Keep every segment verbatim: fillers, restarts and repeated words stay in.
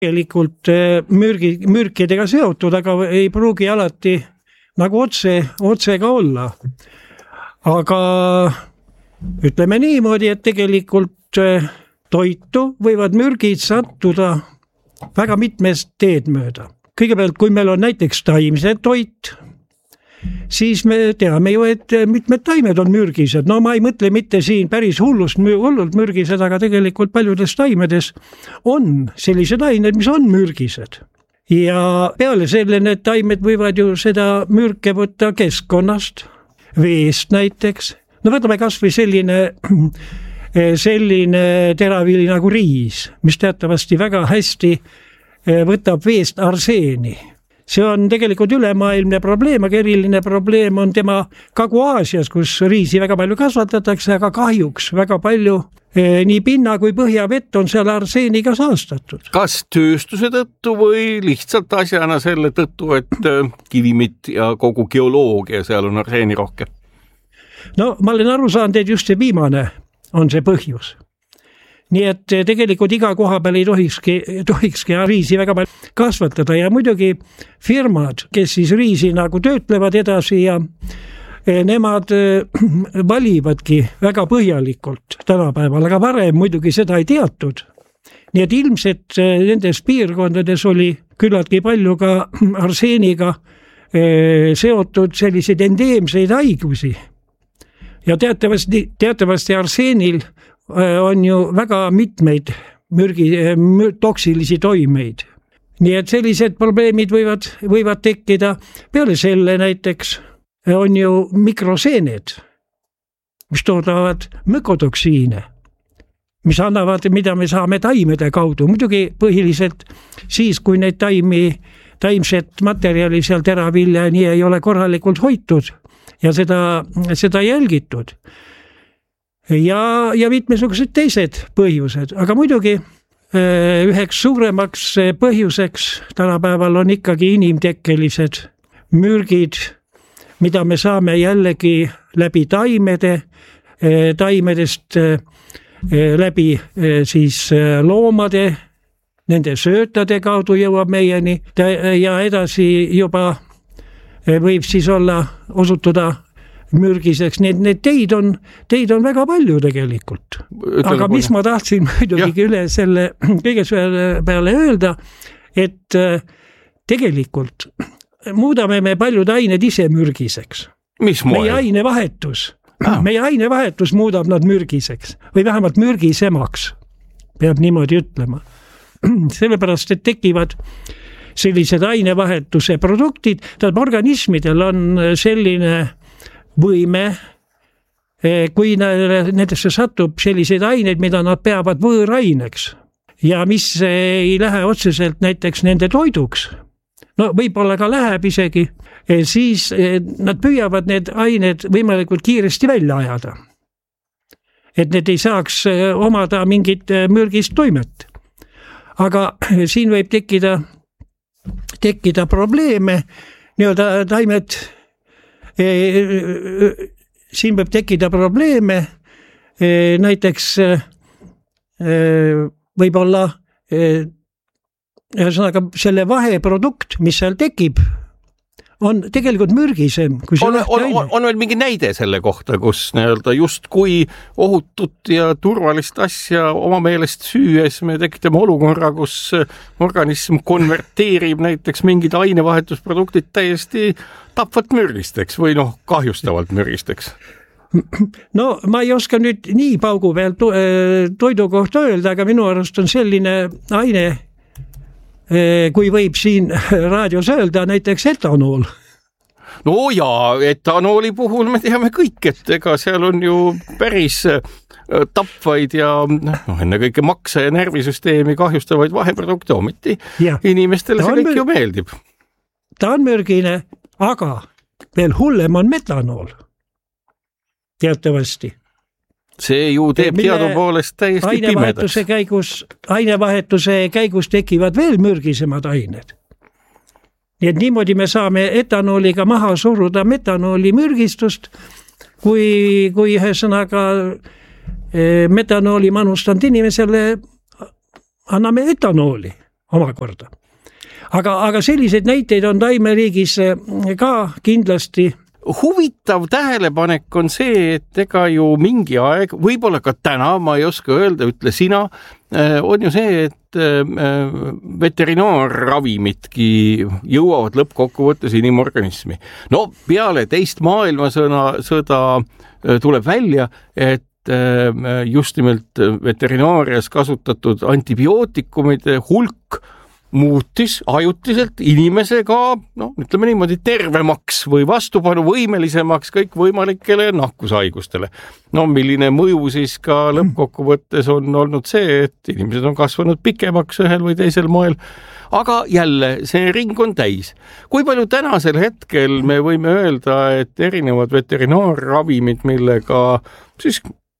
Tegelikult mürgi, mürkidega seotud, aga ei pruugi alati nagu otse, otse ka olla. Aga ütleme niimoodi, et tegelikult toitu võivad mürgid sattuda väga mitmest teed mööda. Kõigepealt, kui meil on näiteks taimse toit, siis me teame ju, et mitmed taimed on mürgised. No ma ei mõtle mitte siin päris hullust, hullult mürgised, aga tegelikult paljudes taimedes on sellised ained, mis on mürgised. Ja peale selle need taimed võivad ju seda mürke võtta keskkonnast, veest näiteks. No võtame kas või selline, selline teravili nagu riis, mis teatavasti väga hästi võtab veest arseeni. See on tegelikult ülemaailmne probleem, aga eriline probleem on tema Kagu-Aasias, kus riisi väga palju kasvatatakse, aga kahjuks väga palju eh, nii pinna kui põhjavett on seal arseeniga saastatud. Kas tööstuse tõttu või lihtsalt asjana selle tõttu, et kivimid ja kogu geoloogia seal on arseeni rohkem? No ma olen aru saanud, et just see viimane on see põhjus. Nii et tegelikult iga koha peal ei tohikski, tohikski riisi väga palju kasvatada ja muidugi firmad, kes siis riisi nagu töötlevad edasi ja nemad valivadki väga põhjalikult tänapäeval, aga varem muidugi seda ei teatud. Nii et ilmselt nendes piirkondades oli küllaltki palju ka arseeniga seotud selliseid endeemseid haigusi. Ja teatavasti, teatavasti arseenil on ju väga mitmeid mürgi, toksilisi toimeid. Nii et sellised probleemid võivad, võivad tekkida. Peale selle näiteks on ju mikroseened, mis toodavad mükotoksiine, mis annavad, mida me saame taimede kaudu. Muidugi põhiliselt siis, kui neid taimi, taimset materjali seal teravilja nii ei ole korralikult hoitud ja seda, seda jälgitud. Ja, ja mitmesugused teised põhjused, aga muidugi üheks suuremaks põhjuseks tänapäeval on ikkagi inimtekkelised mürgid, mida me saame jällegi läbi taimede, taimedest läbi siis loomade, nende söötade kaudu jõuab meieni ja edasi juba võib siis olla osutuda mürgiseks, need, need teid on, teid on väga palju tegelikult. Aga mis ma tahtsin muidugi üle selle kõige selle peale öelda, et tegelikult muudame me paljud ained ise mürgiseks. Mis moel? Meie ainevahetus, meie ainevahetus muudab nad mürgiseks või vähemalt mürgisemaks, peab niimoodi ütlema. Sellepärast, et tekivad sellised ainevahetuse produktid, tähendab organismidel on selline võime, kui nendesse satub selliseid aineid, mida nad peavad võõraineks ja mis ei lähe otseselt näiteks nende toiduks, no võib-olla ka läheb isegi, siis nad püüavad need ained võimalikult kiiresti välja ajada. Et need ei saaks omada mingit mürgist toimet. Aga siin võib tekkida, tekkida probleeme, nii-öelda taimed siin võib tekkida probleeme, näiteks võib-olla ühesõnaga selle vaheprodukt, mis seal tekib, on tegelikult mürgisem. Kui on, on, on, on veel mingi näide selle kohta, kus nii-öelda just kui ohutut ja turvalist asja oma meelest süües me tekitame olukorra, kus organism konverteerib näiteks mingid ainevahetusproduktid täiesti tapvat mürgisteks või noh, kahjustavalt mürgisteks? No ma ei oska nüüd nii paugu peal toidu kohta öelda, aga minu arust on selline aine, kui võib siin raadios öelda, näiteks etanool. No jaa, etanooli puhul me teame kõik, et ega seal on ju päris tapvaid ja no, ennekõike maksa ja närvisüsteemi kahjustavaid vaheprodukte ometi. Ja. Inimestele see kõik ju meeldib. Ta on mürgine, aga veel hullem on metanool. Teatavasti. See ju teeb teadupoolest täiesti pimedaks. Käigus, ainevahetuse käigus tekivad veel mürgisemad ained. Nii et niimoodi me saame etanooliga maha suruda metanooli mürgistust, kui, kui ühesõnaga metanooli manustanud inimesele anname etanooli. omakorda. Aga, aga selliseid näiteid on taimeriigis ka kindlasti. Huvitav tähelepanek on see, et ega ju mingi aeg, võib-olla ka täna, ma ei oska öelda, ütle sina, on ju see, et veterinaarravimitki jõuavad lõppkokkuvõttes inimorganismi. No peale teist maailmasõda sõda tuleb välja, et just nimelt veterinaarias kasutatud antibiootikumide hulk muutis ajutiselt inimese ka, no ütleme niimoodi, tervemaks või vastupanu võimelisemaks kõik võimalikele nakkushaigustele. No milline mõju siis ka lõppkokkuvõttes on olnud see, et inimesed on kasvanud pikemaks ühel või teisel moel. Aga jälle, see ring on täis. Kui palju tänasel hetkel me võime öelda, et erinevad veterinaarravimid, millega siis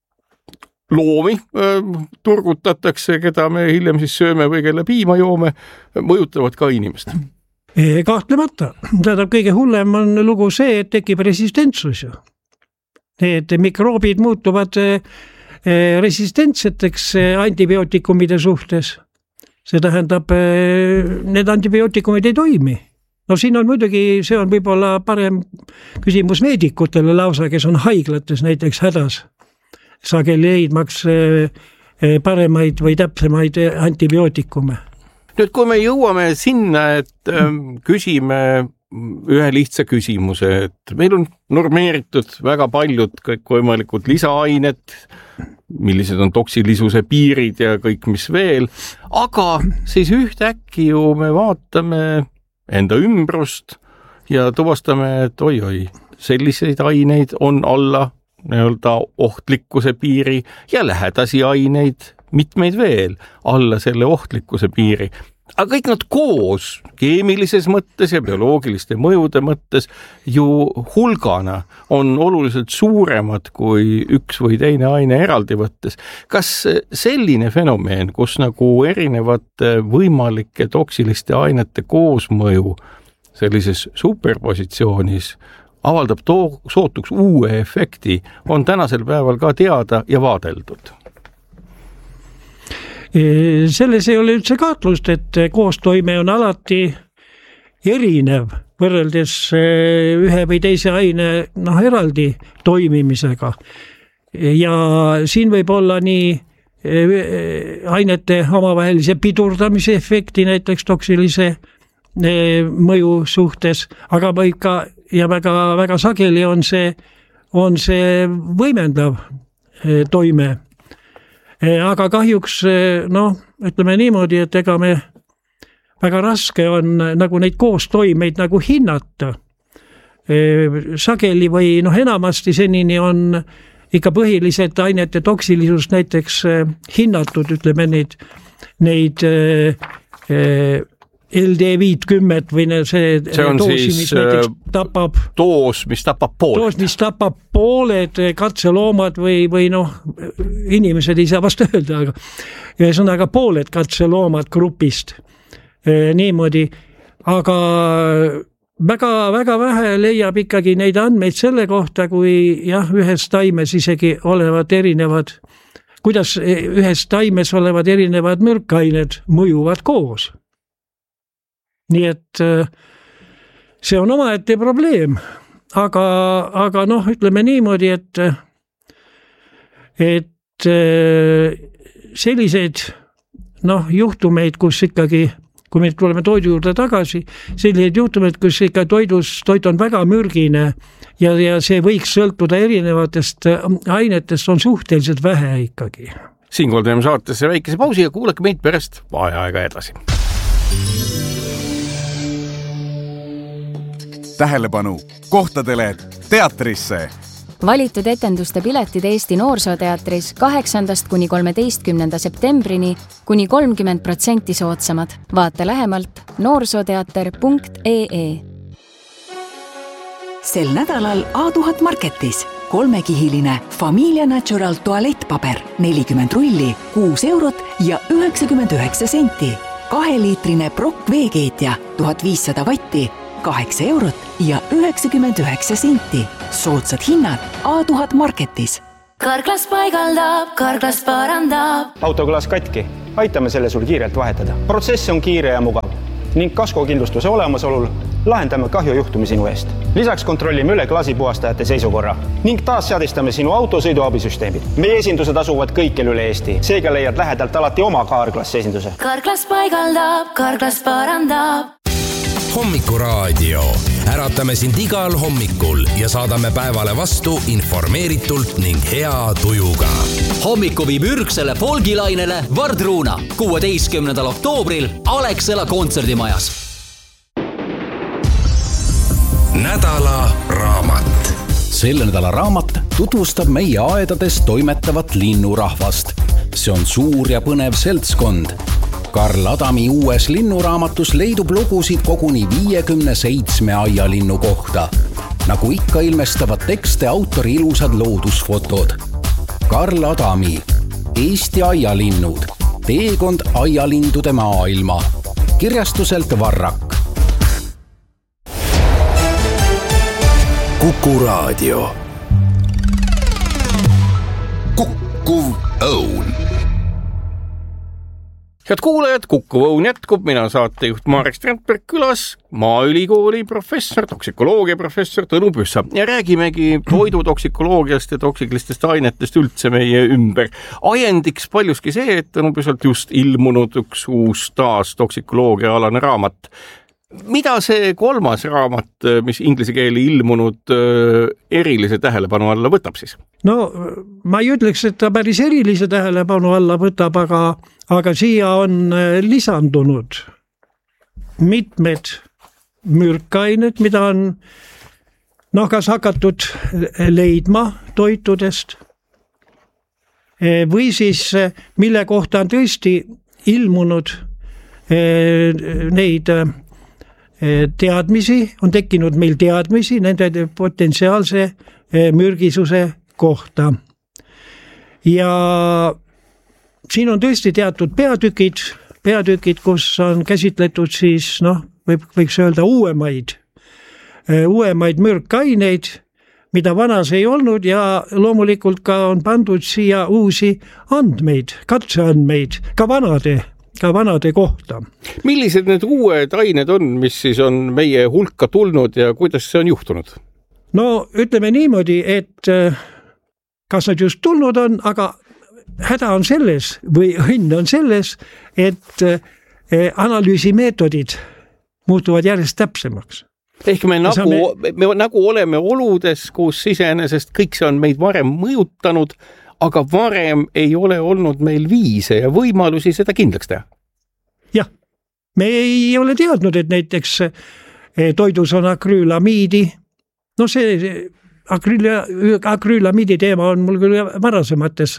loomi turgutatakse, keda me hiljem siis sööme või kelle piima joome, mõjutavad ka inimest? Kahtlemata. Tähendab, kõige hullem on lugu see, et tekib resistentsus ju. Need mikroobid muutuvad resistentseteks antibiootikumide suhtes. See tähendab, need antibiootikumid ei toimi. No siin on muidugi, see on võib-olla parem küsimus meedikutele lausa, kes on haiglates näiteks hädas. Sageli leidmaks paremaid või täpsemaid antibiootikume. Nüüd, kui me jõuame sinna, et küsime ühe lihtsa küsimuse, et meil on normeeritud väga paljud kõik võimalikud lisaained, millised on toksilisuse piirid ja kõik mis veel, aga siis ühtäkki ju me vaatame enda ümbrust ja tuvastame, et oi-oi, selliseid aineid on alla nii-öelda ohtlikkuse piiri ja lähedasi aineid mitmeid veel alla selle ohtlikkuse piiri. Aga kõik nad koos keemilises mõttes ja bioloogiliste mõjude mõttes ju hulgana on oluliselt suuremad kui üks või teine aine eraldi võttes. Kas selline fenomeen, kus nagu erinevate võimalike toksiliste ainete koosmõju sellises superpositsioonis avaldab too, sootuks uue efekti, on tänasel päeval ka teada ja vaadeldud? Selles ei ole üldse kaatlust, et koostoime on alati erinev võrreldes ühe või teise aine noh, eraldi toimimisega. Ja siin võib olla nii ainete omavahelise pidurdamise efekti, näiteks toksilise mõju suhtes, aga võib ka ja väga, väga sageli on see, on see võimendav toime. Aga kahjuks, noh, ütleme niimoodi, et ega me väga raske on nagu neid koostoimeid nagu hinnata. Sageli või noh, enamasti senini on ikka põhiliselt ainete toksilisus näiteks hinnatud, ütleme neid, neid L D viiskümmend või see, see on doosi, siis mis näiteks tapab, doos, mis tapab pooled. Doos, mis tapab pooled katseloomad või, või noh, inimesed ei saa vast öelda, aga ühesõnaga pooled katseloomad grupist. Niimoodi, aga väga, väga vähe leiab ikkagi neid andmeid selle kohta, kui jah, ühes taimes isegi olevad erinevad, kuidas ühes taimes olevad erinevad mürkained mõjuvad koos. Nii et see on omaette probleem, aga, aga noh, ütleme niimoodi, et, et selliseid noh, juhtumeid, kus ikkagi, kui me tuleme toidu juurde tagasi, selliseid juhtumeid, kus ikka toidus, toit on väga mürgine ja, ja see võiks sõltuda erinevatest ainetest, on suhteliselt vähe ikkagi. Siinkohal teeme saatesse väikese pausi ja kuulake meid pärast vaheaega edasi. Tähelepanu kohtadele teatrisse. Valitud etenduste piletid Eesti Noorsooteatris kaheksandast kuni kolmeteistkümnenda septembrini kuni kolmkümmend protsenti soodsamad. Vaata lähemalt noorsooteater punkt ee ee. Sel nädalal A tuhat Marketis kolmekihiline Familia Natural tualettpaber nelikümmend rulli, kuus eurot ja üheksakümmend üheksa senti. Kaheliitrine Brock veekeetja tuhat viissada vatti, kaheksa eurot ja üheksakümmend üheksa senti. Soodsad hinnad A tuhat Marketis. Karklas paigaldab, Karklas parandab. Autoklaas katki. aitame selle sul kiirelt vahetada. Protsess on kiire ja mugav ning kaskokindlustuse olemasolul lahendame kahjujuhtumi sinu eest. Lisaks kontrollime üle klaasipuhastajate seisukorra ning taas seadistame sinu autosõidu abisüsteemid. Meie esindused asuvad kõikjal üle Eesti, seega leiad lähedalt alati oma Carglass esinduse. Carglass paigaldab, Carglass parandab. Hommikuraadio. Äratame sind igal hommikul ja saadame päevale vastu informeeritult ning hea tujuga. Hommiku viib ürgsele folgilainele Vardruuna kuueteistkümnendal oktoobril Alexela kontserdimajas. Nädala raamat. Selle nädala raamat tutvustab meie aedades toimetavat linnurahvast. See on suur ja põnev seltskond. Karl Adami uues linnuraamatus leidub lugusid koguni viiekümne seitsme aialinnu kohta. Nagu ikka ilmestavad tekste autori ilusad loodusfotod. Karl Adami, Eesti aialinnud, teekond aialindude maailma. Kirjastuselt Varrak. Kuku Raadio. Kukkuv õun. Head kuulajad, Kukkuv õun jätkub, mina saatejuht Marek Strandberg külas, Maaülikooli professor, toksikoloogia professor Tõnu Püssa ja räägimegi toidutoksikoloogiast ja toksilistest ainetest üldse meie ümber. Ajendiks paljuski see, et Tõnu Püssalt just ilmunud üks uus taas toksikoloogia alane raamat. Mida see kolmas raamat, mis inglise keeli ilmunud, erilise tähelepanu alla võtab siis? No ma ei ütleks, et ta päris erilise tähelepanu alla võtab, aga, aga siia on lisandunud mitmed mürkained, mida on noh, kas hakatud leidma toitudest või siis mille kohta on tõesti ilmunud neid teadmisi, on tekkinud meil teadmisi nende potentsiaalse mürgisuse kohta. Ja siin on tõesti teatud peatükid, peatükid, kus on käsitletud siis, noh, võib, võiks öelda uuemaid, uuemaid mürkaineid, mida vanas ei olnud ja loomulikult ka on pandud siia uusi andmeid, katseandmeid, ka vanade ka vanade kohta. Millised need uued ained on, mis siis on meie hulka tulnud ja kuidas see on juhtunud? No ütleme niimoodi, et kas nad just tulnud on, aga häda on selles või õnn on selles, et analüüsimeetodid muutuvad järjest täpsemaks. Ehk me nagu, saame... me nagu oleme oludes, kus iseenesest kõik see on meid varem mõjutanud, aga varem ei ole olnud meil viise ja võimalusi seda kindlaks teha. Jah, me ei ole teadnud, et näiteks toidus on akrüülamiidi. No see akrüülamiidi teema on mul küll varasemates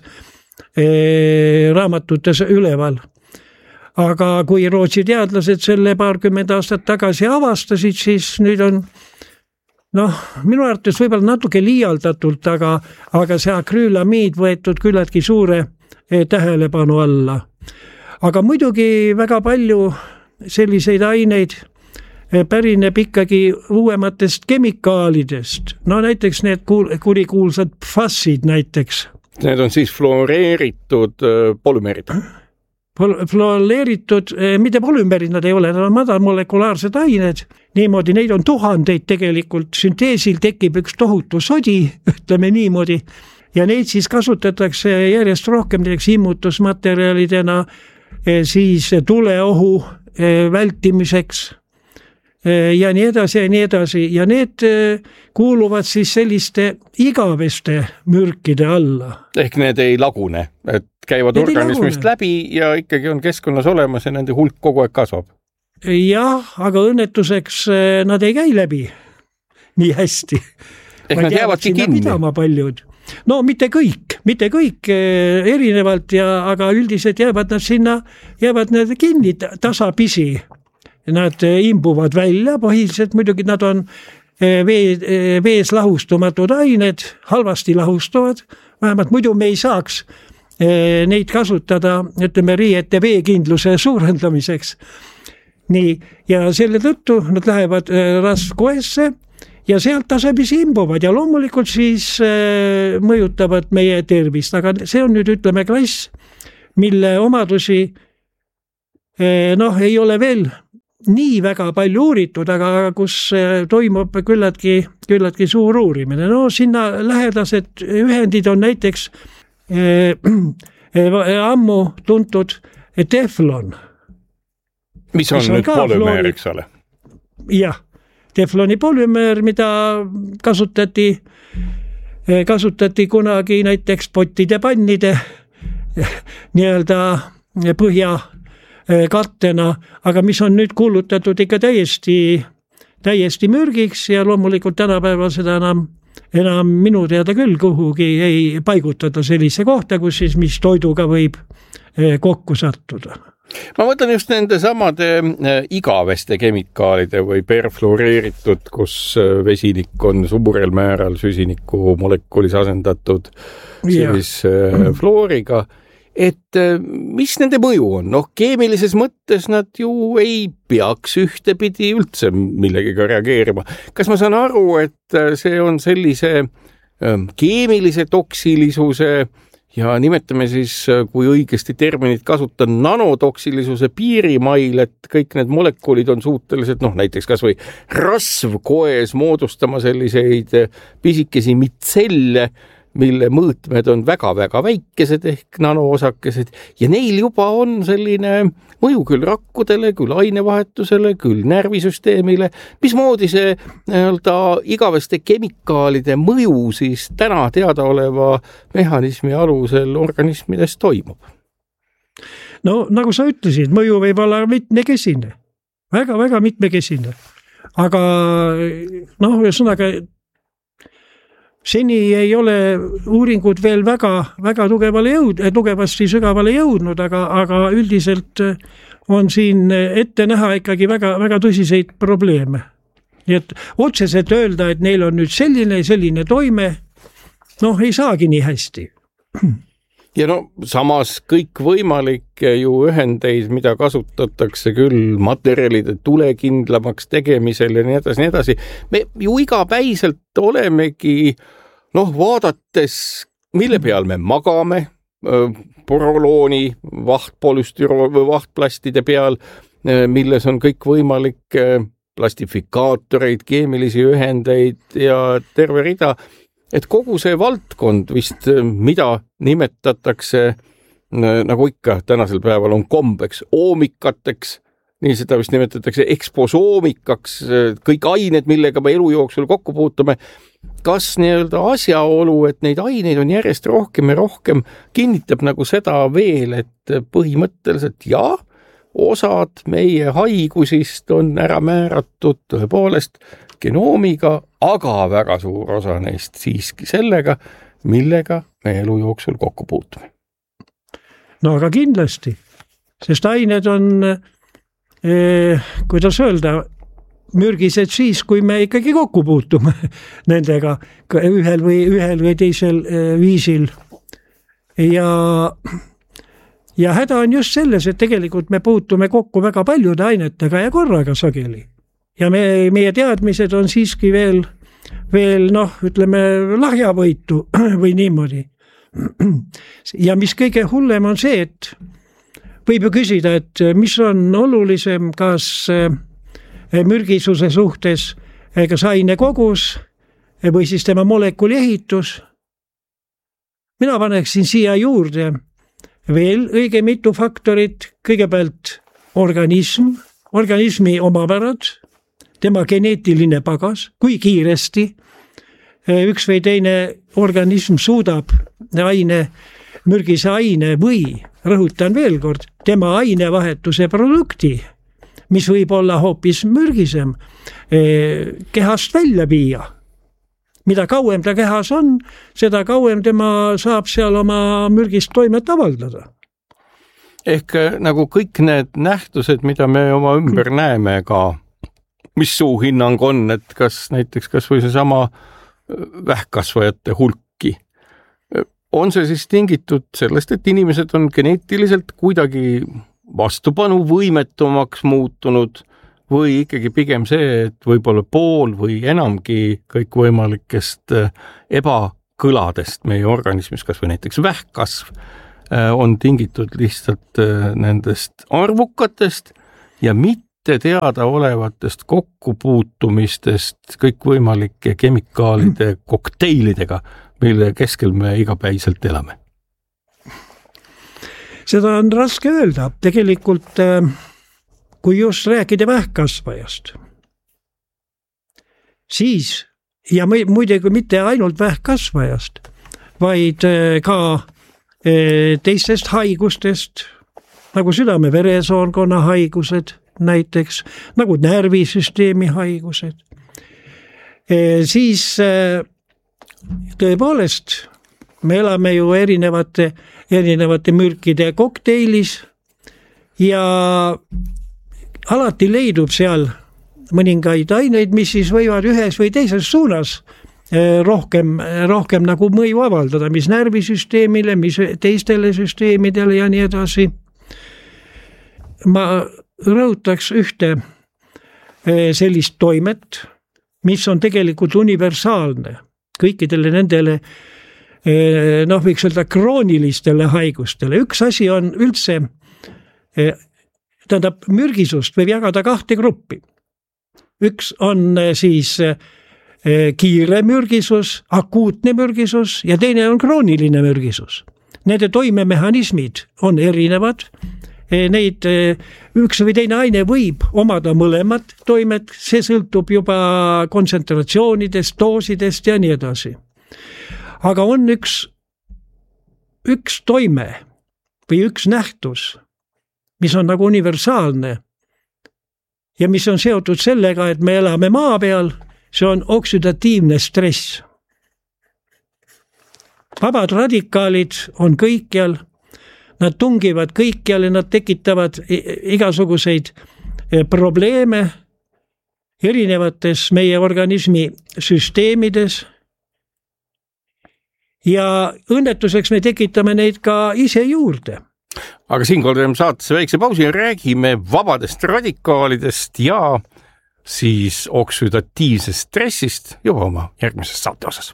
raamatutes üleval. Aga kui Rootsi teadlased selle paarkümmend aastat tagasi avastasid, siis nüüd on noh, minu arvates võib-olla natuke liialdatult, aga, aga see akrüülamiid võetud küllaltki suure tähelepanu alla. Aga muidugi väga palju selliseid aineid pärineb ikkagi uuematest kemikaalidest. No näiteks need kurikuulsad pfassid näiteks. Need on siis fluoreeritud polümeerid. Fluoreeritud, mitte polümeerid nad ei ole, nad on madalmolekulaarsed ained. Niimoodi, neid on tuhandeid tegelikult. Sünteesil tekib üks tohutu sodi, ütleme niimoodi. Ja neid siis kasutatakse järjest rohkem immutusmaterjalidena, siis tuleohu vältimiseks ja nii edasi ja nii edasi. Ja need kuuluvad siis selliste igaveste mürkide alla. Ehk need ei lagune, et käivad need organismist läbi ja ikkagi on keskkonnas olemas ja nende hulk kogu aeg kasvab. Jah, aga õnnetuseks nad ei käi läbi nii hästi. Ehk nad jäävadki kinni. Paljud. No mitte kõik, mitte kõik erinevalt, ja, aga üldiselt jäävad nad sinna, jäävad nad kinni tasapisi. Nad imbuvad välja, põhiliselt muidugi nad on vee, vees lahustumatud ained, halvasti lahustuvad, vähemalt muidu me ei saaks neid kasutada, ütleme, riiete veekindluse suurendamiseks. Nii, ja selle tõttu nad lähevad raskuesse ja sealt tasapisi imbuvad ja loomulikult siis mõjutavad meie tervist, aga see on nüüd, ütleme, klass, mille omadusi noh, ei ole veel nii väga palju uuritud, aga kus toimub küllaltki, küllaltki suur uurimine. No sinna lähedased ühendid on näiteks eh, ammu tuntud teflon. Mis on, mis on nüüd polümeer, eks ole? Jah, tefloni polümeer, mida kasutati, kasutati kunagi näiteks pottide pannide nii-öelda põhja kattena, aga mis on nüüd kuulutatud ikka täiesti, täiesti mürgiks ja loomulikult tänapäeval seda enam, enam minu teada küll kuhugi ei paigutada sellise kohta, kus siis mis toiduga võib kokku sattuda. Ma mõtlen just nende samade igaveste kemikaalide või perfluoreeritud, kus vesinik on suurel määral süsiniku molekulis asendatud siis fluoriga. Et mis nende mõju on? Noh, keemilises mõttes nad ju ei peaks ühtepidi üldse millegiga reageerima. Kas ma saan aru, et see on sellise keemilise toksilisuse ja nimetame siis, kui õigesti terminit kasutan, nanotoksilisuse piirimail, et kõik need molekulid on suutelised, noh näiteks kas või rasvkoes moodustama selliseid pisikesi mitselle, mille mõõtmed on väga-väga väikesed ehk nanoosakesed ja neil juba on selline mõju küll rakkudele, küll ainevahetusele, küll närvisüsteemile. Mismoodi see nii-öelda igaveste kemikaalide mõju siis täna teadaoleva mehhanismi alusel organismides toimub? No nagu sa ütlesid, mõju võib olla mitmekesine, väga-väga mitmekesine, aga noh, ühesõnaga seni ei ole uuringud veel väga, väga tugevale jõud, tugevasti sügavale jõudnud, aga, aga üldiselt on siin ette näha ikkagi väga, väga tõsiseid probleeme. Nii et otseselt öelda, et neil on nüüd selline, selline toime, noh, ei saagi nii hästi. Ja no samas kõik võimalik ju ühendeid, mida kasutatakse küll materjalide tulekindlamaks tegemisel ja nii edasi, nii edasi. Me ju igapäiselt olemegi, noh, vaadates, mille peal me magame, porolooni, vahtpolüstyro või vahtplastide peal, milles on kõik võimalik plastifikaatoreid, keemilisi ühendeid ja terve rida. Et kogu see valdkond vist, mida nimetatakse, nagu ikka tänasel päeval on kombeks, oomikateks, nii seda vist nimetatakse eksposoomikaks, kõik ained, millega me elu jooksul kokku puutume, kas nii-öelda asjaolu, et neid aineid on järjest rohkem ja rohkem, kinnitab nagu seda veel, et põhimõtteliselt jah, osad meie haigusist on ära määratud tõepoolest genoomiga, aga väga suur osa neist siiski sellega, millega me elu jooksul kokku puutume. No aga kindlasti, sest ained on, eh, kuidas öelda, mürgised siis, kui me ikkagi kokku puutume nendega ühel või, ühel või teisel eh, viisil. Ja, ja häda on just selles, et tegelikult me puutume kokku väga paljude ainetega ja korraga sageli. Ja me, meie teadmised on siiski veel, veel noh, ütleme lahjavõitu või niimoodi. Ja mis kõige hullem on see, et võib ju küsida, et mis on olulisem, kas mürgisuse suhtes, kas aine kogus või siis tema molekuli ehitus. Mina paneksin siia juurde veel õige mitu faktorit, kõigepealt organism, organismi omapärad, tema geneetiline pagas, kui kiiresti üks või teine organism suudab aine, mürgise aine või, rõhutan veel kord, tema ainevahetuse produkti, mis võib olla hoopis mürgisem, kehast välja viia. Mida kauem ta kehas on, seda kauem tema saab seal oma mürgist toimet avaldada. Ehk nagu kõik need nähtused, mida me oma ümber näeme ka, mis suu hinnang on, et kas näiteks kas või see sama vähkkasvajate hulki. On see siis tingitud sellest, et inimesed on geneetiliselt kuidagi vastupanu võimetumaks muutunud või ikkagi pigem see, et võib-olla pool või enamgi kõik võimalikest ebakõladest meie organismis, kas või näiteks vähkkasv, on tingitud lihtsalt nendest arvukatest ja mitte teada olevatest kokkupuutumistest kõikvõimalike kemikaalide kokteilidega, mille keskel me igapäiselt elame. Seda on raske öelda. Tegelikult kui just rääkida vähkkasvajast, siis ja muidugi mitte ainult vähkkasvajast, vaid ka teistest haigustest, nagu südame-veresoonkonna haigused näiteks, nagu närvisüsteemi haigused, siis tõepoolest me elame ju erinevate, erinevate mürkide kokteilis ja alati leidub seal mõningaid aineid, mis siis võivad ühes või teises suunas rohkem, rohkem nagu mõju avaldada, mis närvisüsteemile, mis teistele süsteemidele ja nii edasi. Ma rõhutaks ühte sellist toimet, mis on tegelikult universaalne kõikidele nendele, noh, võiks öelda kroonilistele haigustele. Üks asi on üldse, tähendab, mürgisust võib jagada kahte gruppi. Üks on siis kiire mürgisus, akuutne mürgisus ja teine on krooniline mürgisus. Nende toimemehhanismid on erinevad. Neid üks või teine aine võib omada mõlemad toimed, see sõltub juba kontsentratsioonidest, doosidest ja nii edasi. Aga on üks, üks toime või üks nähtus, mis on nagu universaalne ja mis on seotud sellega, et me elame maa peal, see on oksüdatiivne stress. Vabad radikaalid on kõikjal, nad tungivad kõikjal ja nad tekitavad igasuguseid probleeme erinevates meie organismi süsteemides ja õnnetuseks me tekitame neid ka ise juurde. Aga siinkohal teeme saatesse väikse pausi ja räägime vabadest radikaalidest ja siis oksüdatiivsest stressist juba oma järgmises saate osas.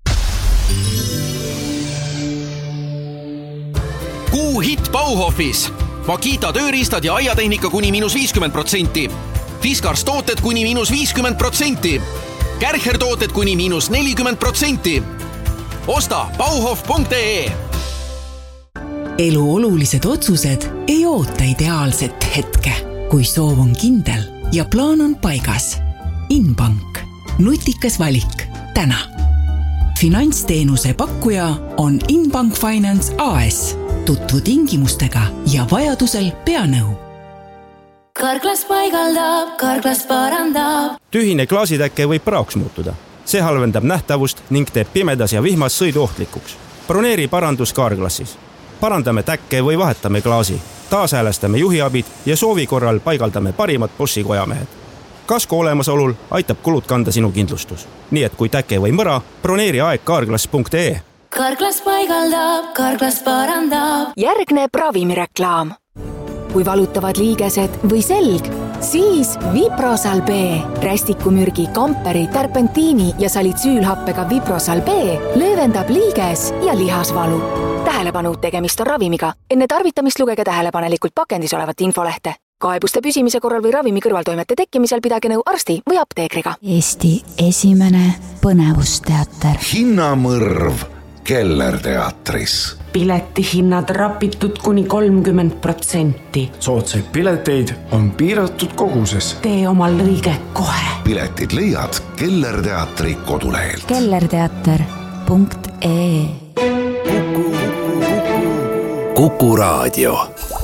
Kuu hitt Bauhofis. Makita tööriistad ja aiatehnika kuni miinus viiskümmend protsenti. Fiskars tooted kuni miinus viiskümmend protsenti. Kärcher tooted kuni miinus nelikümmend protsenti. Osta bauhof punkt ee. Elu olulised otsused ei oota ideaalset hetke, kui soov on kindel ja plaan on paigas. Inbank. Nutikas valik. Täna. Finantsteenuse pakkuja on Inbank Finance A S. Tutvu tingimustega ja vajadusel peanõu. Karklas paigaldab, Karklas parandab. Tühine klaasitäkke võib praoks muutuda. See halvendab nähtavust ning teeb pimedas ja vihmas sõiduohtlikuks. Broneeri parandus Karklassis. Parandame täkke või vahetame klaasi. Taashäälestame juhiabid ja soovi korral paigaldame parimad Boschi kojamehed. Kasko olemasolul aitab kulud kanda sinu kindlustus. Nii et kui täke või mõra, broneeri aeg karklas punkt ee. Karklas paigaldab, Karklas parandab. Järgneb ravimireklaam. Kui valutavad liigesed või selg, siis Viprosal B. Rästikumürgi, kamperi, terpentiini ja salitsüülhappega Viprosal B löövendab liiges ja lihasvalu. Tähelepanu, tegemist on ravimiga. Enne tarvitamist lugege tähelepanelikult pakendis olevat infolehte. Kaebuste püsimise korral või ravimi kõrvaltoimete tekkimisel pidage nõu arsti või apteekriga. Eesti esimene põnevusteater. Hinnamõrv Kellerteatris. Piletihinnad rapitud kuni kolmkümmend protsenti. Soodsaid pileteid on piiratud koguses. Tee omal lõige kohe. Piletid leiad Kellerteatri kodulehelt. kellerteater punkt ee. Kuku, Kuku, Kuku Raadio.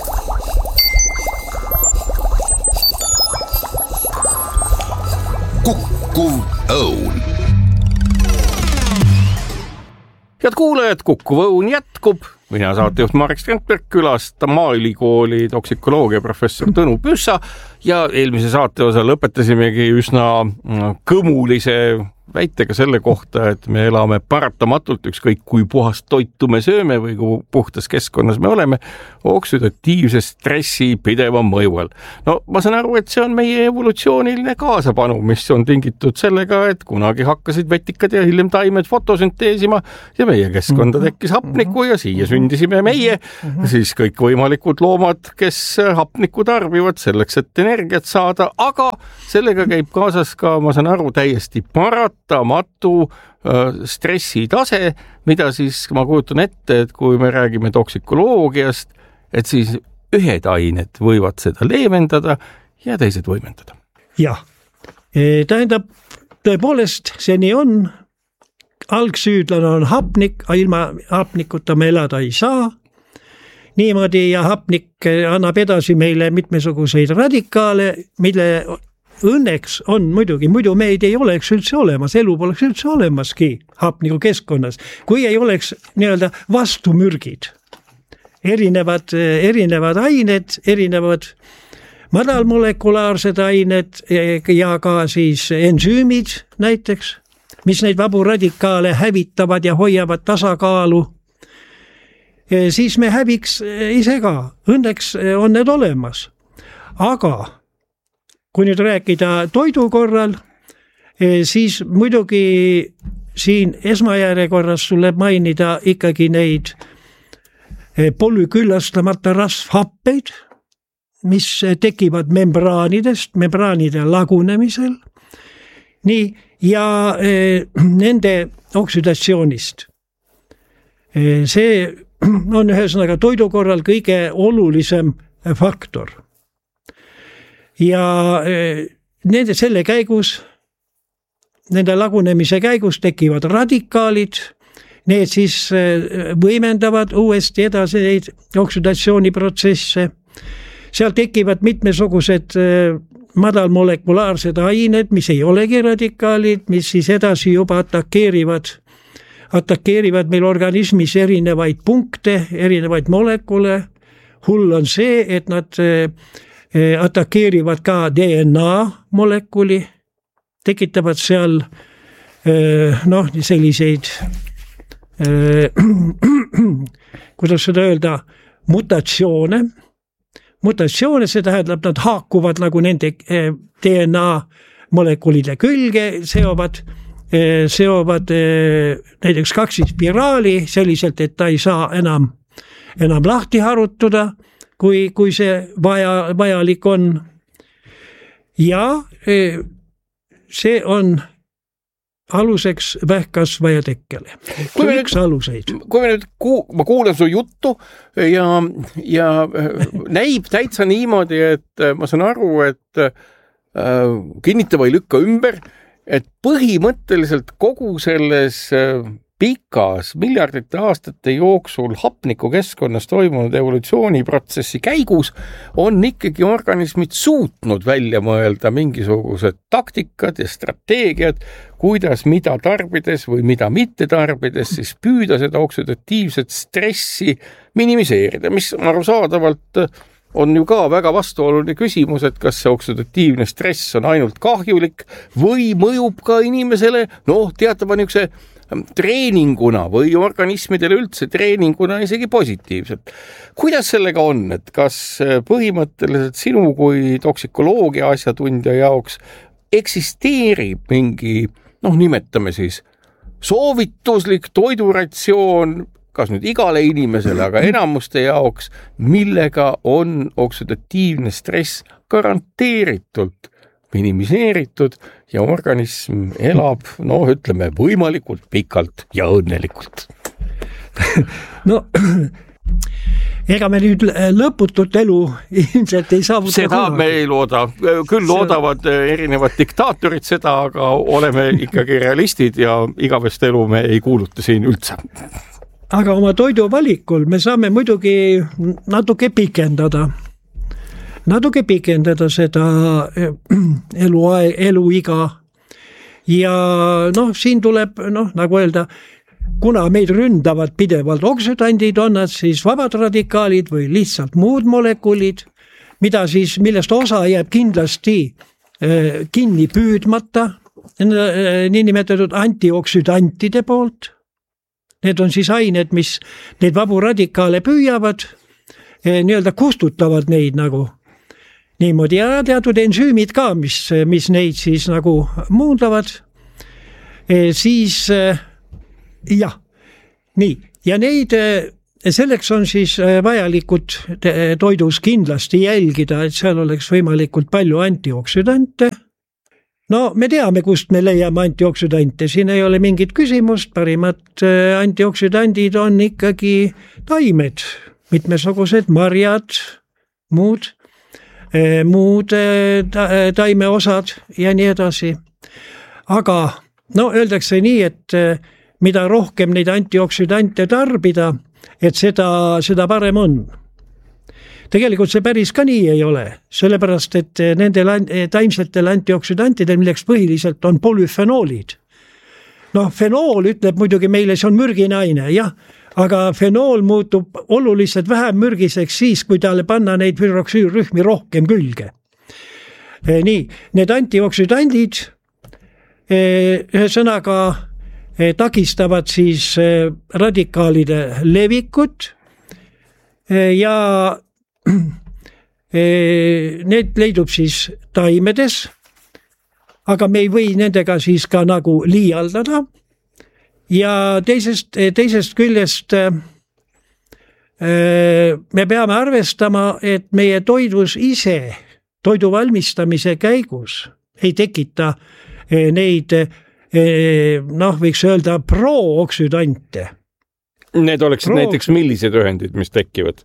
Kukkuv õun. Head kuulajad, Kukkuv õun jätkub. Mina saatejuht Marek Strandberg külastab Maaülikooli toksikoloogia professor Tõnu Püssa ja eelmise saate osa lõpetasimegi üsna kõmulise väitega selle kohta, et me elame paratamatult ükskõik kui puhast toitu me sööme või kui puhtas keskkonnas me oleme, oksüdatiivse stressi pideva mõju all. No ma saan aru, et see on meie evolutsiooniline kaasapanu, mis on tingitud sellega, et kunagi hakkasid vetikad ja hiljem taimed fotosünteesima ja meie keskkonda tekkis hapnikku ja siia sündisime meie, siis kõik võimalikud loomad, kes hapnikku tarbivad selleks, et energiat saada, aga sellega käib kaasas ka, ma saan aru, täiesti paratamatu äh, stressitase, mida siis ma kujutan ette, et kui me räägime toksikoloogiast, et siis ühed ained võivad seda leevendada ja teised võimendada. Jah, e, tähendab, tõepoolest see nii on, algsüüdlane on hapnik, ilma hapnikuta me elada ei saa, niimoodi ja hapnik annab edasi meile mitmesuguseid radikaale, mille õnneks on muidugi, muidu meid ei oleks üldse olemas, elu poleks üldse olemaski hapniku keskkonnas, kui ei oleks nii-öelda vastumürgid. Erinevad, erinevad ained, erinevad madalmolekulaarsed ained ja ka siis ensüümid näiteks, mis neid vabu radikaale hävitavad ja hoiavad tasakaalu, siis me häviks ise ka. Õnneks on need olemas. Aga kui nüüd rääkida toidu korral, siis muidugi siin esmajärjekorras tuleb mainida ikkagi neid polüküllastamata rasvhappeid, mis tekivad membraanidest, membraanide lagunemisel, nii, ja e, nende oksüdatsioonist. E, see on ühesõnaga toidu korral kõige olulisem faktor. Ja e, nende selle käigus, nende lagunemise käigus tekivad radikaalid, need siis võimendavad uuesti edasi neid oksüdatsiooniprotsesse. Seal tekivad mitmesugused madalmolekulaarsed ained, mis ei olegi radikaalid, mis siis edasi juba atakeerivad, atakeerivad meil organismis erinevaid punkte, erinevaid molekule. Hull on see, et nad atakeerivad ka D N A molekuli, tekitavad seal noh, selliseid kuidas seda öelda, mutatsioone. Mutatsioone, see tähendab, nad haakuvad nagu nende D N A molekulide külge, seovad, seovad näiteks kaksispiraali selliselt, et ta ei saa enam, enam lahti harutuda, kui, kui see vaja, vajalik on. Ja see on aluseks vähkkasvaja tekkele. See on üks aluseid. Kui me nüüd, ku, ma kuulen su juttu ja, ja näib täitsa niimoodi, et ma saan aru, et äh, kinnita või lükka ümber, et põhimõtteliselt kogu selles äh, pikas miljardite aastate jooksul hapniku keskkonnas toimunud evolutsiooniprotsessi käigus on ikkagi organismid suutnud välja mõelda mingisugused taktikad ja strateegiad, kuidas mida tarbides või mida mitte tarbides siis püüda seda oksüdatiivset stressi minimiseerida, mis arusaadavalt on ju ka väga vastuoluline küsimus, et kas see oksüdatiivne stress on ainult kahjulik või mõjub ka inimesele, noh, teatava niisuguse treeninguna või organismidele üldse treeninguna isegi positiivselt. Kuidas sellega on, et kas põhimõtteliselt sinu kui toksikoloogia asjatundja jaoks eksisteerib mingi, noh, nimetame siis soovituslik toiduratsioon, kas nüüd igale inimesele, aga enamuste jaoks, millega on oksüdatiivne stress garanteeritult minimiseeritud ja organism elab, no ütleme, võimalikult pikalt ja õnnelikult. No, ega me nüüd lõputut elu ilmselt ei saavuta. Seda me ei looda. Küll loodavad erinevad diktaatorid seda, aga oleme ikkagi realistid ja igavest elu me ei kuuluta siin üldse. Aga oma toidu valikul me saame muidugi natuke pikendada. natuke pikendada seda elu, eluiga ja noh, siin tuleb, noh, nagu öelda, kuna meid ründavad pidevalt oksüdandid, on nad siis vabad radikaalid või lihtsalt muud molekulid, mida siis, millest osa jääb kindlasti kinni püüdmata, niinimetatud antioksüdantide poolt. Need on siis ained, mis neid vabu radikaale püüavad, nii-öelda kustutavad neid nagu niimoodi ja teatud ensüümid ka, mis, mis neid siis nagu muundavad. Siis jah, nii ja neid selleks on siis vajalikud toidus kindlasti jälgida, et seal oleks võimalikult palju antioksüdante. No me teame, kust me leiame antioksüdante, siin ei ole mingit küsimust, parimad antioksüdandid on ikkagi taimed, mitmesugused marjad, muud, muud taimeosad ja nii edasi. Aga no öeldakse nii, et mida rohkem neid antioksüdante tarbida, et seda, seda parem on. Tegelikult see päris ka nii ei ole, sellepärast, et nendel taimsetel antioksüdantidel, milleks põhiliselt on polüfenoolid. No, fenool ütleb muidugi meile, see on mürgine aine, jah, aga fenool muutub oluliselt vähem mürgiseks siis, kui talle panna neid hüdroksüürrühmi rohkem külge. Nii, need antioksüdandid ühesõnaga takistavad siis radikaalide levikut ja need leidub siis taimedes, aga me ei või nendega siis ka nagu liialdada ja teisest, teisest küljest me peame arvestama, et meie toidus ise toidu valmistamise käigus ei tekita neid, noh, võiks öelda prooksüdante. Need oleksid Pro... näiteks millised ühendid, mis tekivad?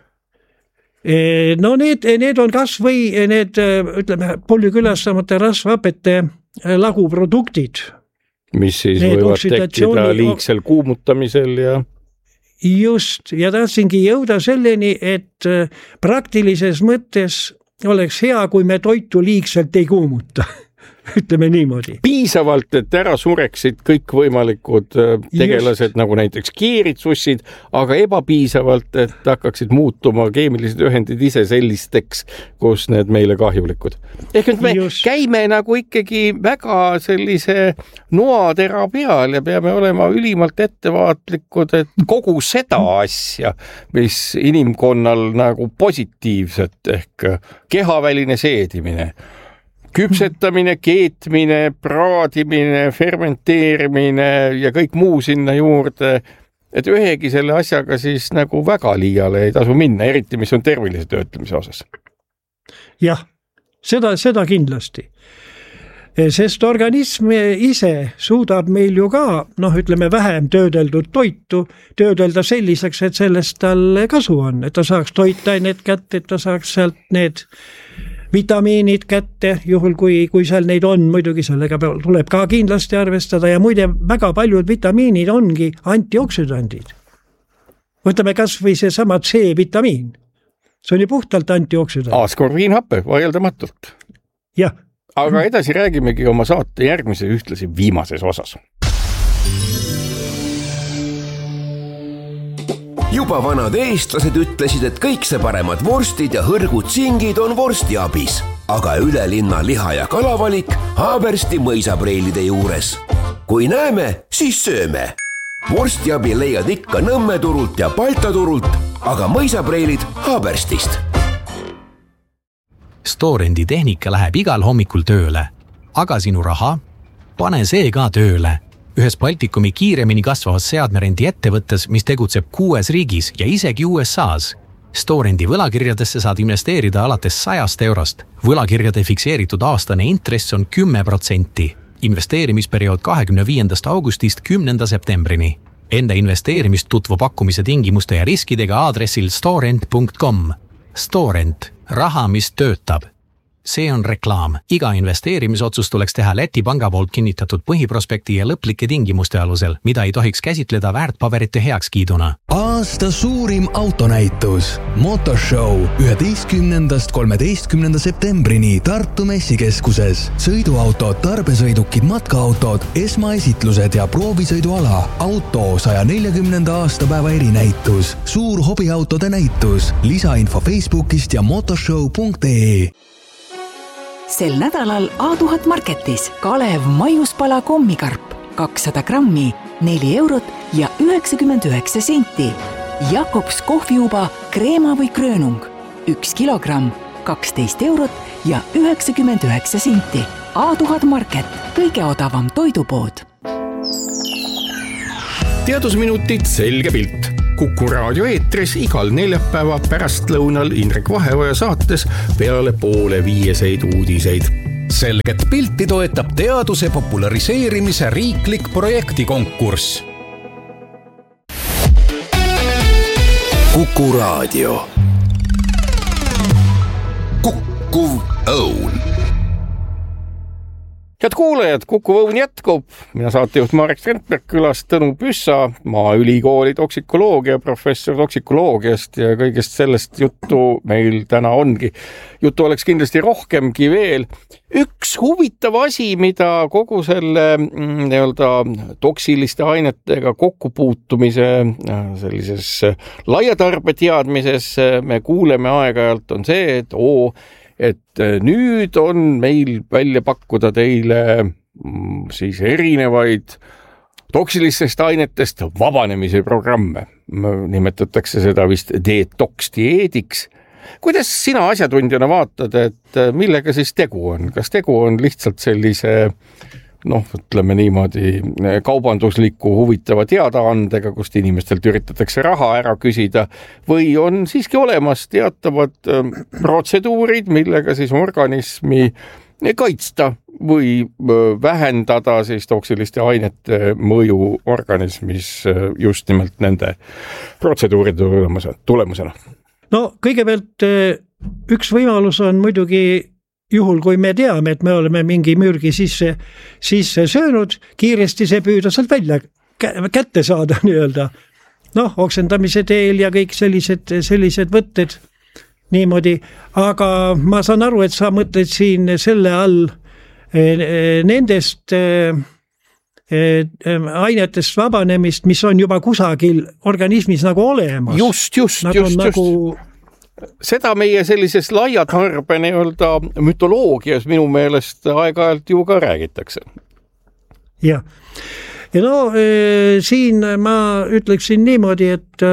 No need, need on kas või need, ütleme, polükülastamata rasvhapete laguproduktid. Mis siis need võivad tekkida liigsel kuumutamisel ja... Just, ja tahtsingi jõuda selleni, et praktilises mõttes oleks hea, kui me toitu liigselt ei kuumuta. Ütleme niimoodi. Piisavalt, et ära sureksid kõik võimalikud tegelased, just, nagu näiteks kiiritsussid, aga ebapiisavalt, et hakkaksid muutuma keemilised ühendid ise sellisteks, kus need meile kahjulikud. Ehk et me just käime nagu ikkagi väga sellise noatera peal ja peame olema ülimalt ettevaatlikud, et kogu seda asja, mis inimkonnal nagu positiivset ehk kehaväline seedimine, küpsetamine, keetmine, praadimine, fermenteerimine ja kõik muu sinna juurde, et ühegi selle asjaga siis nagu väga liiale ei tasu minna, eriti mis on tervilise töötlemise osas. Jah, seda, seda kindlasti. Sest organism ise suudab meil ju ka, noh, ütleme vähem töödeldud toitu, töödelda selliseks, et sellest tal kasu on, et ta saaks toitainet kätte, et ta saaks sealt need vitamiinid kätte, juhul kui, kui seal neid on, muidugi sellega tuleb ka kindlasti arvestada ja muide väga paljud vitamiinid ongi antioksüdandid. Võtame kas või see sama C-vitamiin. See on ju puhtalt antioksüdant. Askorbiinhappe, vaieldamatult. Jah. Aga edasi räägimegi oma saate järgmise ühtlasi viimases osas. Juba vanad eestlased ütlesid, et kõik see paremad vorstid ja hõrgud singid on vorstiabis, aga ülelinna liha- ja kalavalik Haabersti mõisapreilide juures. Kui näeme, siis sööme. Vorstiabi leiad ikka Nõmme turult ja Balta turult, aga mõisapreilid Haaberstist. Storendi tehnika läheb igal hommikul tööle, aga sinu raha? Pane see ka tööle. Ühes Baltikumi kiiremini kasvavas seadmerendi ettevõttes, mis tegutseb kuues riigis ja isegi U S A-s. Storendi võlakirjadesse saad investeerida alates sajast eurost. Võlakirjade fikseeritud aastane intress on kümme protsenti. Investeerimisperiood kahekümne viiendast augustist kümnenda septembrini. Enda investeerimist tutvu pakkumise tingimuste ja riskidega aadressil storent punkt com. Storent. Raha, mis töötab. See on reklaam. Iga investeerimisotsus tuleks teha Läti panga poolt kinnitatud põhiprospekti ja lõplike tingimuste alusel, mida ei tohiks käsitleda väärtpaberite heakskiiduna. Aasta suurim autonäitus. Motorshow üheteistkümnendast kolmeteistkümnenda septembrini Tartu messikeskuses. Sõiduautod, tarbesõidukid, matkaautod, esmaesitlused ja proovisõiduala. Auto saja neljakümnenda aastapäeva erinäitus. Suur hobiautode näitus. Lisainfo Facebookist ja motorshow punkt ee. sel nädalal A tuhat Marketis Kalev maiuspala kommikarp kakssada grammi, neli eurot ja üheksakümmend üheksa senti. Jakobs kohviuba kreema või kröönung, üks kilogramm, kaksteist eurot ja üheksakümmend üheksa senti. A tuhat Market, kõige odavam toidupood. Teadusminutid selge pilt. Kuku raadio eetris igal neljapäeva pärastlõunal Indrek Vaheoja saates peale poole viieseid uudiseid. Selget pilti toetab teaduse populariseerimise riiklik projektikonkurss. Kuku raadio. Kukkuv õun. Head kuulajad, Kuku õun jätkub. Mina saatejuht Marek Strandberg, külas Tõnu Püssa, Maaülikooli toksikoloogia, professor toksikoloogiast ja kõigest sellest juttu meil täna ongi. Juttu oleks kindlasti rohkemgi veel. Üks huvitav asi, mida kogu selle nii-öelda toksiliste ainetega kokkupuutumise sellises laiatarbeteadmises me kuuleme aeg-ajalt, on see, et oo, et nüüd on meil välja pakkuda teile siis erinevaid toksilistest ainetest vabanemise programme. Nimetatakse seda vist detoks-dieediks. Kuidas sina asjatundjana vaatad, et millega siis tegu on? Kas tegu on lihtsalt sellise, noh, ütleme niimoodi, kaubandusliku huvitava teadaandega, kust inimestelt üritatakse raha ära küsida, või on siiski olemas teatavad protseduurid, millega siis organismi kaitsta või vähendada siis toksiliste ainete mõju organismis just nimelt nende protseduuride tulemusena? No kõigepealt üks võimalus on muidugi juhul, kui me teame, et me oleme mingi mürgi sisse, sisse söönud, kiiresti see püüda sealt välja kätte saada nii-öelda. Noh, oksendamise teel ja kõik sellised, sellised võtted niimoodi. Aga ma saan aru, et sa mõtled siin selle all nendest ainetest vabanemist, mis on juba kusagil organismis nagu olemas. Just, just, Nad just, nagu... just. Seda meie sellises laiatarbe nii-öelda mütoloogias minu meelest aeg-ajalt ju ka räägitakse. Ja, ja no e, siin ma ütleksin niimoodi, et,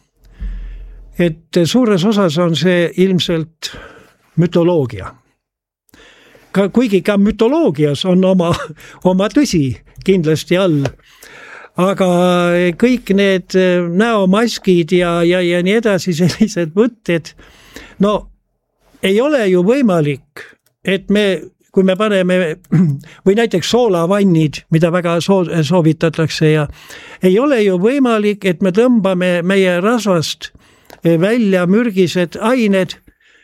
et suures osas on see ilmselt mütoloogia. Ka, kuigi ka mütoloogias on oma, oma tõsi kindlasti all. Aga kõik need näomaskid ja, ja, ja nii edasi sellised võtted, no ei ole ju võimalik, et me, kui me paneme, või näiteks soolavannid, mida väga soovitatakse ja ei ole ju võimalik, et me tõmbame meie rasvast välja mürgised ained,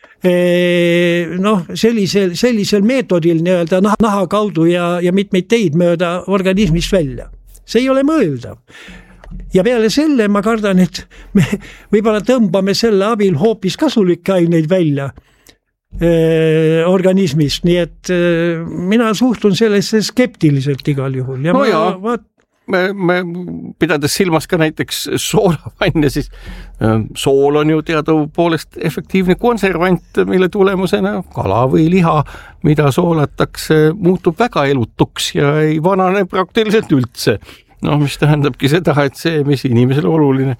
noh, sellisel, sellisel meetodil nii-öelda naha kaudu ja, ja mitmeid teid mööda organismist välja. See ei ole mõeldav. Ja peale selle ma kardan, et me võib-olla tõmbame selle abil hoopis kasulikke aineid välja eh, organismist, nii et eh, mina suhtun sellesse skeptiliselt igal juhul. Ja no ma, jaa, vaat... me, me pidades silmas ka näiteks soolavanne, siis sool on ju teadupoolest efektiivne konservant, mille tulemusena kala või liha, mida soolatakse, muutub väga elutuks ja ei vanane praktiliselt üldse. No, mis tähendabki seda, et see, mis inimesele oluline,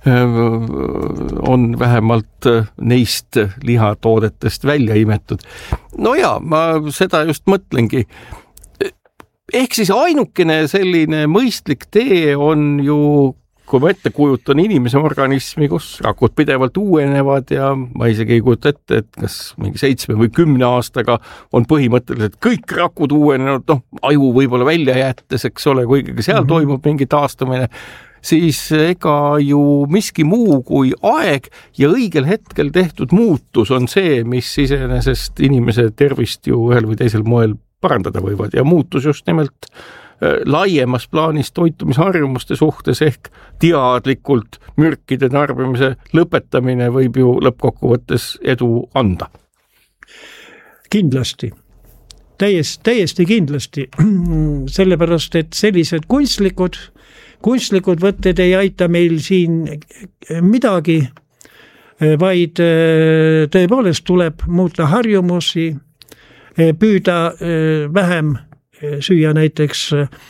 on vähemalt neist lihatoodetest välja imetud. No ja, ma seda just mõtlengi. Ehk siis ainukene selline mõistlik tee on ju, kui ma ette kujutan inimese organismi, kus rakud pidevalt uuenevad ja ma isegi ei kujuta ette, et kas mingi seitsme või kümne aastaga on põhimõtteliselt kõik rakud uuenenud, noh, aju võib-olla välja jättes, eks ole, kui ikkagi seal mm-hmm. toimub mingi taastumine, siis ega ju miski muu kui aeg ja õigel hetkel tehtud muutus on see, mis iseenesest inimese tervist ju ühel või teisel moel parandada võivad ja muutus just nimelt laiemas plaanis toitumisharjumuste suhtes ehk teadlikult mürkide tarbimise lõpetamine võib ju lõppkokkuvõttes edu anda. Kindlasti. Täiesti, täiesti kindlasti. Sellepärast, et sellised kunstlikud, kunstlikud võtted ei aita meil siin midagi, vaid tõepoolest tuleb muuta harjumusi, püüda vähem süüa näiteks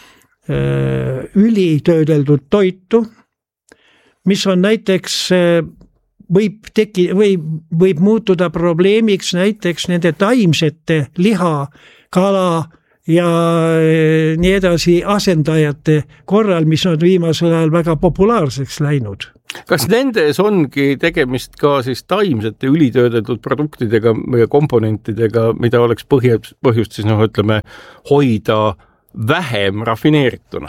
ülitöödeldud toitu, mis on näiteks, võib teki, võib, võib muutuda probleemiks näiteks nende taimsete liha, kala ja nii edasi asendajate korral, mis on viimasel ajal väga populaarseks läinud. Kas nendes ongi tegemist ka siis taimsete ülitöödeldud produktidega ja komponentidega, mida oleks põhjust, põhjust siis noh, ütleme, hoida vähem rafineerituna?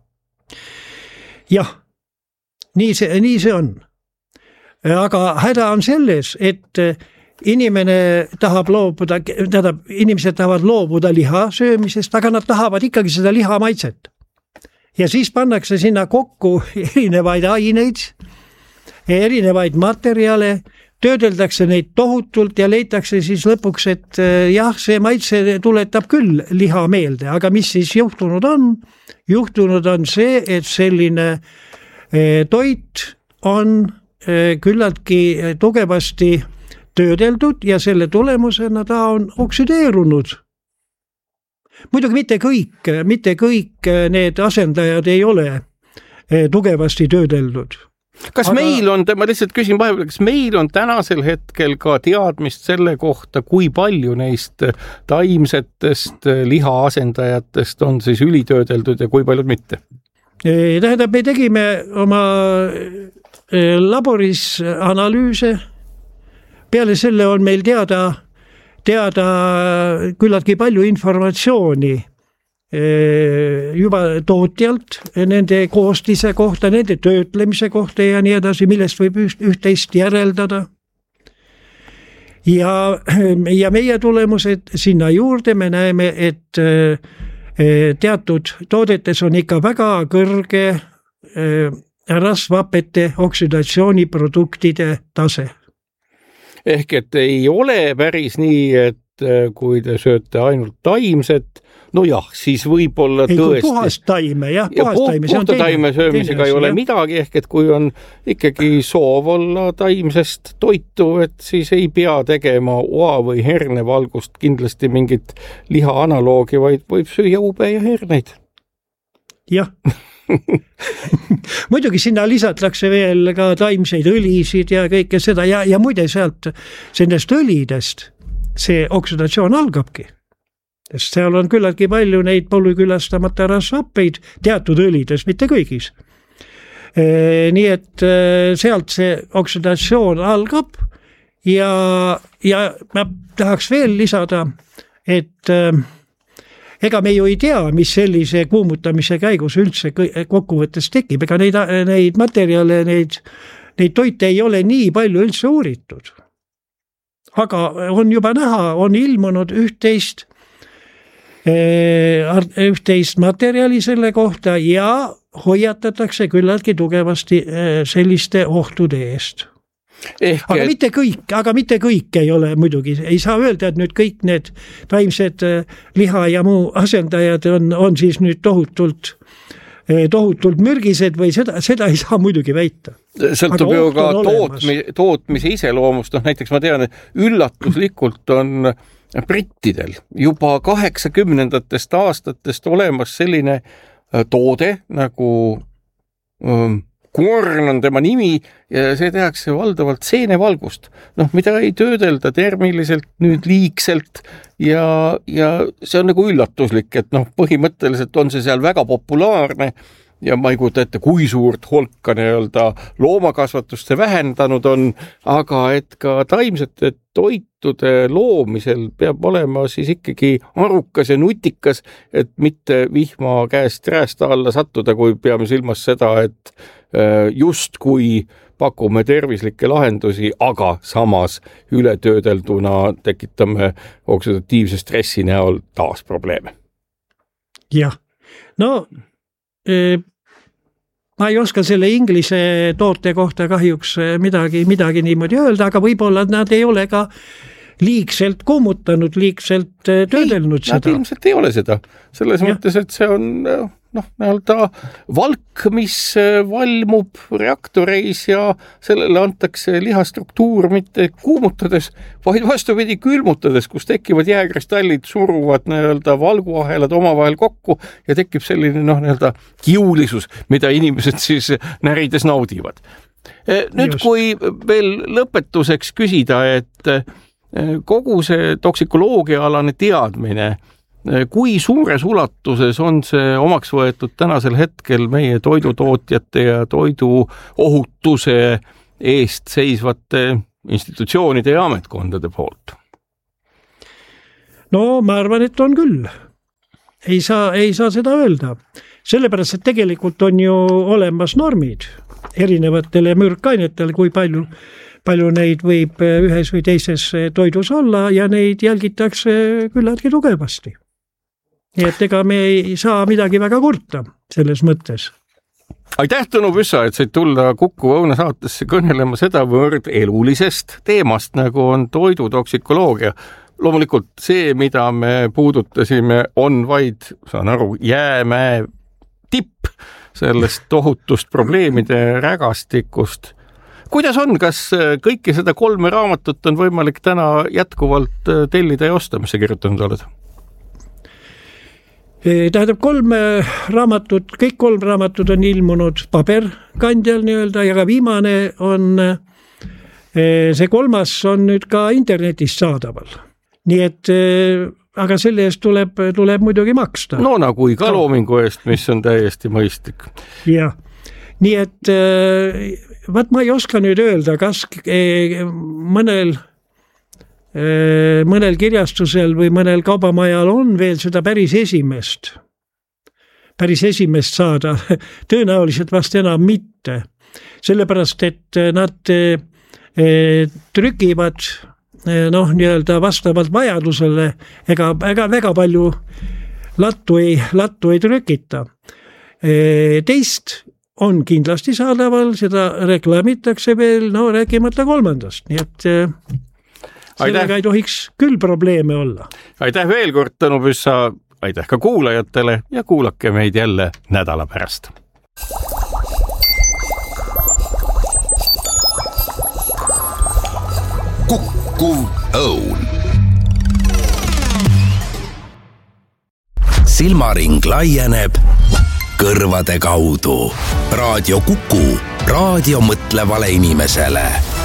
Jah, nii see, nii see on. Aga häda on selles, et inimene tahab loobuda, tähendab, inimesed tahavad loobuda liha söömisest, aga nad tahavad ikkagi seda liha maitset. Ja siis pannakse sinna kokku erinevaid aineid, erinevaid materjale, töödeldakse neid tohutult ja leitakse siis lõpuks, et jah, see maitse tuletab küll liha meelde, aga mis siis juhtunud on? Juhtunud on see, et selline toit on küllaltki tugevasti töödeldud ja selle tulemusena ta on oksideerunud. Muidugi mitte kõik, mitte kõik need asendajad ei ole tugevasti töödeldud. Kas Aga... meil on, ma lihtsalt küsin vahepeal, kas meil on tänasel hetkel ka teadmist selle kohta, kui palju neist taimsetest liha asendajatest on siis ülitöödeldud ja kui paljud mitte? Tähendab, me tegime oma laboris analüüse. Peale selle on meil teada, teada küllaltki palju informatsiooni juba tootjalt, nende koostise kohta, nende töötlemise kohta ja nii edasi, millest võib üht-teist järeldada. Ja, ja meie tulemused sinna juurde me näeme, et teatud toodetes on ikka väga kõrge rasvhapete oksidatsiooniproduktide tase. Ehk et ei ole päris nii, et kui te sööte ainult taimset, no jah, siis võib-olla ei, tõesti. Puhast taime, jah, puhast ja taime. Puhta taime söömisega teine, ei ole jah. midagi, ehk et kui on ikkagi soov olla taimsest toitu, et siis ei pea tegema oa või hernevalgust kindlasti mingit liha analoogi, vaid võib süüa ube ja herneid. Jah. Muidugi sinna lisatakse veel ka taimseid õlisid ja kõike seda ja, ja muide sealt sellest õlidest see oksidatsioon algabki. Sest seal on küllaltki palju neid polükülastamata rasvhappeid teatud õlides, mitte kõigis. E, nii et sealt see oksidatsioon algab ja, ja ma tahaks veel lisada, et ega me ju ei tea, mis sellise kuumutamise käigus üldse kokkuvõttes tekib, ega neid, neid materjale, neid, neid toite ei ole nii palju üldse uuritud. Aga on juba näha, on ilmunud üht-teist, üht-teist materjali selle kohta ja hoiatatakse küllaltki tugevasti selliste ohtude eest. Ehk, aga et... mitte kõik, aga mitte kõik ei ole muidugi, ei saa öelda, et nüüd kõik need taimsed liha ja muu asendajad on, on siis nüüd tohutult, tohutult mürgised või seda, seda ei saa muidugi väita. Sõltub ju ka tootmi, tootmise iseloomust, noh näiteks ma tean, et üllatuslikult on brittidel juba kaheksakümnendatest aastatest olemas selline toode nagu um, Korn on tema nimi ja see tehakse valdavalt seenevalgust, noh, mida ei töödelda termiliselt nüüd liigselt ja, ja see on nagu üllatuslik, et noh, põhimõtteliselt on see seal väga populaarne ja ma ei kujuta ette, kui suurt hulka nii-öelda loomakasvatust see vähendanud on, aga et ka taimsete toitude loomisel peab olema siis ikkagi arukas ja nutikas, et mitte vihma käest räästa alla sattuda, kui peame silmas seda, et just kui pakume tervislikke lahendusi, aga samas ületöödelduna tekitame oksidatiivse stressi näol taas probleeme. Jah, no e, ma ei oska selle inglise toote kohta kahjuks midagi, midagi niimoodi öelda, aga võib-olla nad ei ole ka liigselt kuumutanud, liigselt töödelnud ei, seda. Nad ilmselt ei ole seda. Selles ja. mõttes, et see on noh, nii-öelda valk, mis valmub reaktoreis ja sellele antakse lihastruktuur mitte kuumutades, vaid vastupidi külmutades, kus tekivad jääkristallid, suruvad nii-öelda valguahelad omavahel kokku ja tekib selline noh, nii-öelda kiulisus, mida inimesed siis närides naudivad. Nüüd, Just. kui veel lõpetuseks küsida, et kogu see toksikoloogia-alane teadmine, kui suures ulatuses on see omaks võetud tänasel hetkel meie toidutootjate ja toidu ohutuse eest seisvate institutsioonide ja ametkondade poolt? No ma arvan, et on küll. Ei saa, ei saa seda öelda. Sellepärast, et tegelikult on ju olemas normid erinevatele mürkainetele, kui palju, palju neid võib ühes või teises toidus olla ja neid jälgitakse küllaltki tugevasti. Nii et ega me ei saa midagi väga kurta selles mõttes. Aitäh, Tõnu Püssa, et said tulla Kuku Õuna saatesse kõnelema sedavõrd elulisest teemast, nagu on toidutoksikoloogia. Loomulikult see, mida me puudutasime, on vaid, saan aru, jäämäe tipp sellest tohutust probleemide rägastikust. Kuidas on, kas kõiki seda kolme raamatut on võimalik täna jätkuvalt tellida ja osta, mis sa kirjutanud oled? Tähendab, kolm raamatut, kõik kolm raamatut on ilmunud paberkandjal nii-öelda ja ka viimane on, see kolmas on nüüd ka internetis saadaval. Nii et aga selle eest tuleb, tuleb muidugi maksta. No nagu iga loomingu eest, mis on täiesti mõistlik. Jah, nii et vaat ma ei oska nüüd öelda, kas mõnel, mõnel kirjastusel või mõnel kaubamajal on veel seda päris esimest, päris esimest saada. Tõenäoliselt vast enam mitte. Sellepärast, et nad trükivad noh, nii-öelda vastavalt vajadusele, ega, ega väga palju lattu ei, lattu ei trükita. Teist on kindlasti saadaval, seda reklaamitakse veel, no rääkimata kolmandast, nii et sellega ei tohiks küll probleeme olla. Aitäh veel kord, Tõnu Püssa, aitäh ka kuulajatele ja kuulake meid jälle nädala pärast. Kuku Õun. Silmaring laieneb kõrvade kaudu. Raadio Kuku, raadio mõtlevale inimesele.